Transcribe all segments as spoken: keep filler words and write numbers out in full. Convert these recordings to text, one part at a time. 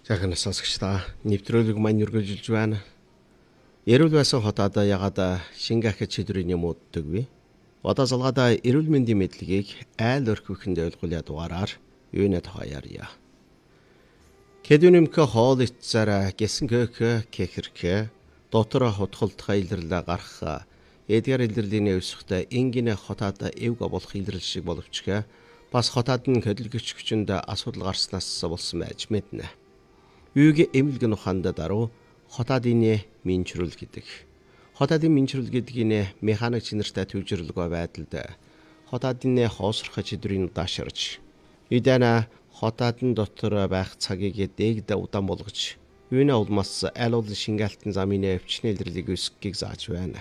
Захын сонсогчдаа нэвтрүүлэг маань үргэлжилж байна. Эрүүл байсан хотоодоо ягаад шингээх чидрийн юм ууддаг вэ? Одоо залгаадаа эрүүл мэндийн мэдлэгийг айл өрхөөхөнд ойлгуулъя дугаараар юунэ тохаяарья. Кэдүнэмхэ хоол ицсараа гисэн көөх кехэрхэ дотор хотголтхай илэрлээ гарах эдгээр илэрлийн өсөхтэй энгинэ хотоодоо эвг болох илэрлэл шиг боловчгэ бас хотоод нь хөдөлгөч хүчинд асуудал гарснаас болсон байж мэднэ. Юуг эмнэлгэн ухаанда даруй хотоодын минчрүүл гэдэг. Хотоодын минчрүүл гэдгийг механик чинэртэй төвжирлэгөө байдалд хотоодын хоосрох чидрийн удаашрж эдэнэ хотоодын дотор байх цагийг дээгдэ удаан болгож юунэ улмаас аль олон шингаалтын замын өвчнө илэрлийг өсгөхийг зааж байна.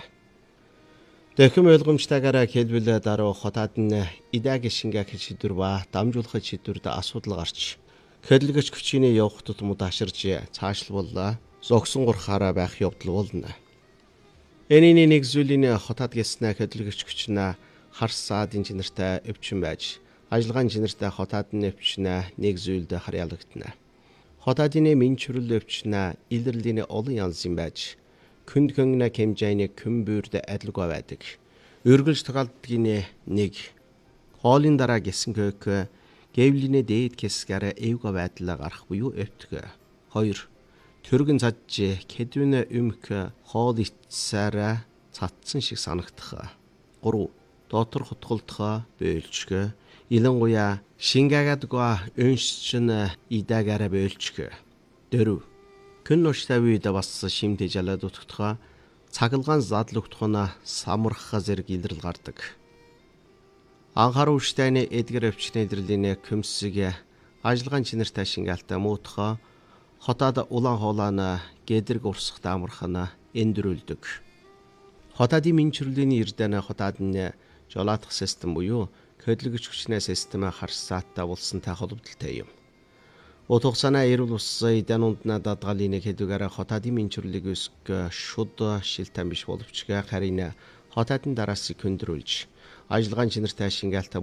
Тэхэм ойлгомжтойгоор хэлбэл даруй хотоодын идэг шингээх чидөр ба дамжуулах чидүрд асуудал гарч хөдөлгөч хүчний явах тутмууд аширж цаашлуулаа зогсон гурхаараа байх явдал болно. Энэний нэг зүйлийн хотоод гэснэ хөдөлгөч хүчнээ харсаад инженертэй өвчин байж ажиллагааны инженертэй хотоод нь өвчнээ нэг зүйлд харьяалагдана. Хотоодын минчрүүл өвчнээ илэрлийн олон янз юм байж күнд хөнгөнө хэмжээний көмбөрд адилгүй байдаг. Өргөлж тохиолдгийн нэг хоолын дараа гисэн көök гэвлийнэ дээд хэсгээр эвгэ байдлаа гарах буюу өвтгө. хоёр. Төргөн цадж кэдвэнэ өмх хоол ицсараа цадсан шиг санагдах. гурав. Дотор хотголдохоо бөөлжгө. Илэнгуяа шингаагадгаа өншчин идагаараа бөөлжгө. дөрөв. Күн нуштай үед бас шимтэ жалаад утгахаа цагалгаан задлагдахна самарх зэрэг илрэл гардаг. Анхаарал хүчтэйний эдгээр өвчнээ илэрлийн көмсөг ажиллагааны чинэртэй шингаалтаа муутахаа хотоод улаан хоолойн гэдрэг урсахтай амархана эндэрүүлдэг. Хотоодын минчрүүлийн эрдэнэ хотоодны жолоодох систем буюу хөдөлгөч хүчний систем харсааттай болсонтай холбогдолтой юм. Утга санаа эрүүл ус эдэн ундна дадгалын хэдүүгээр хотоодын минчрүүлийг өсгөх шуд шилтэн биш боловч харин хотоодын дараа секундрүүлж ажиллагааны чинэртэй шингаалтаа